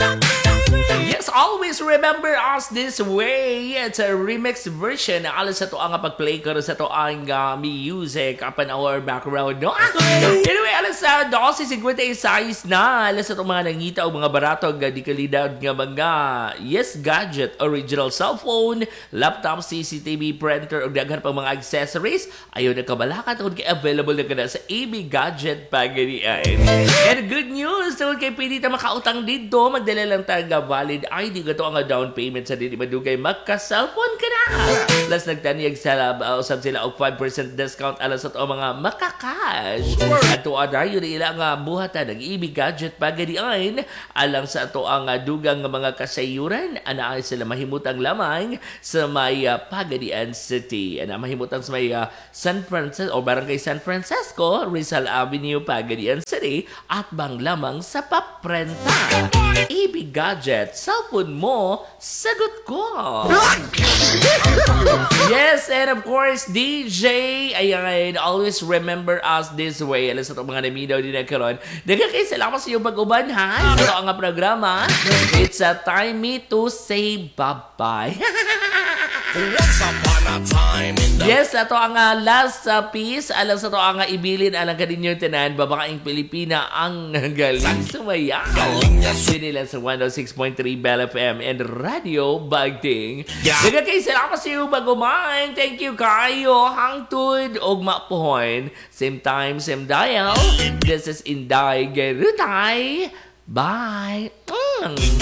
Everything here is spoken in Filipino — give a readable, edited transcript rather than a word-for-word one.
Yes, always remember us this way. It's a remix version. Alas sa to ang pag-play ko sa to ang music upon our background, no? Anyway, alas sa 12:56 na. Alas sa to mga nangita o mga baratog di kalidad nga mga gadget, original cellphone, laptop, CCTV, printer, o daghan pang mga accessories. Ayaw na kabalakat kung available na ka sa AB Gadget Pagadian. And good news, kung kay pwede ta makautang dito, magdala lang taga valid ID ka to ang down payment sa dili madugay magka-cellphone ka na. Plus nagtaniyag sa usab sila og 5% discount alas sa to mga makakash. At to ada yun ila nga buhatan ng EB Gadget Pagadian alang sa to ang dugang nga mga kasayuran ana sila mahimutang lamang sa may Pagadian City. Ana mahimutang sa may San Francisco o Barangay San Francisco, Rizal Avenue, Pagadian City at bang lamang sa Paprenta. EB Gadget, cellphone mo, sagot ko. Yes, and of course, DJ, ayan, always remember us this way. Alam sa itong mga naminaw din na karon. Daga kayo, salamat sa iyong pag-uban, ha? Ito ang programa. It's a time me to say bye-bye. Once upon a time in the... Yes, ito ang last piece. Alam sa ito ang ibilin alang ka ninyong tanan. Babaeng Pilipina ang galing sumayaw. Sinilan sa 106.3 Bell FM and Radio Bagting. Daga kayo, salamat sa iyo bagumay. Thank you kayo. Hangtud og mapuhon. Same time, same dial. This is Inday Gerutay. Bye.